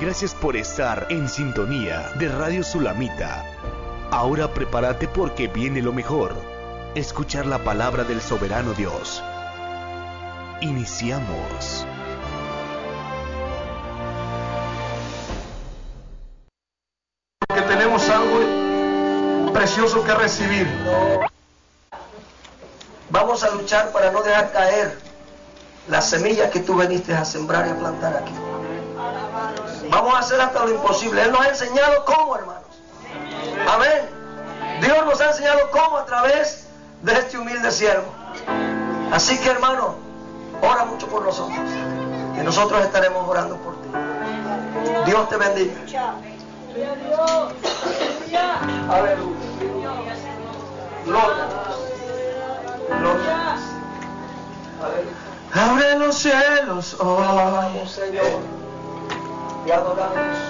Gracias por estar en sintonía de Radio Sulamita. Ahora prepárate porque viene lo mejor. Escuchar la palabra del soberano Dios. Iniciamos. Que tenemos algo precioso que recibir. Vamos a luchar para no dejar caer las semillas que tú veniste a sembrar y a plantar aquí. Vamos a hacer hasta lo imposible. Él nos ha enseñado cómo, hermanos. Amén. Dios nos ha enseñado cómo a través de este humilde siervo. Así que, hermano, ora mucho por nosotros, que nosotros estaremos orando por ti. Dios te bendiga. Aleluya. Gloria. Gloria. Aleluya. Abre los cielos, oh Señor, y adoramos.